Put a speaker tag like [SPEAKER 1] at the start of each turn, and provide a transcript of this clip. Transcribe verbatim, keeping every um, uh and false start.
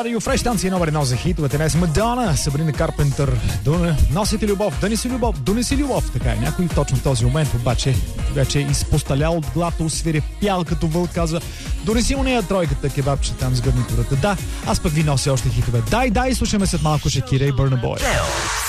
[SPEAKER 1] радио Фреш, станция номер едно за хитовете. Днес Мадона, Сабрина Карпентър. Носите любов, да не си любов, да не си любов. Така е, някой точно в този момент обаче вече изпосталял от глата, усвирепял като вълк, казва: донеси у нея тройката кебабче там с гарнитурата. Да, аз пък ви нося още хитове. Дай, дай, слушаме след малко Шакира и Бърна Бой.